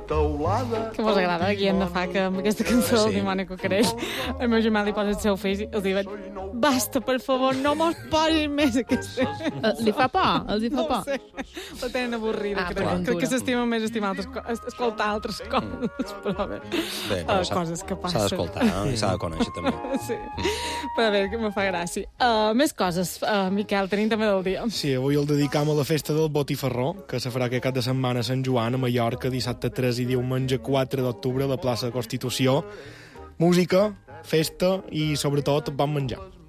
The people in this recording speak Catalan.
Que mos agrada, aquí hem de fa que amb aquesta cançó del dimoni cucarell el meu germà li posa el seu fills i els diuen basta, per favor, no mos posis més aquesta. Li fa por? Els hi fa No ho por? sé, la tenen avorrida. Crec que s'estimen més escoltar altres coses, però bé, coses que passen. S'ha d'escoltar, no? I s'ha de conèixer, també. Sí, però bé, que me fa gràcia. Més coses, Miquel, tenim també del dia. Sí, avui el dedicam a la festa del Botifarró, que se farà aquest cap de setmana a Sant Joan, a Mallorca, dissabte 3 i diumenge 4 d'octubre, a la plaça de Constitució. Música, festa i, sobretot, bon menjar.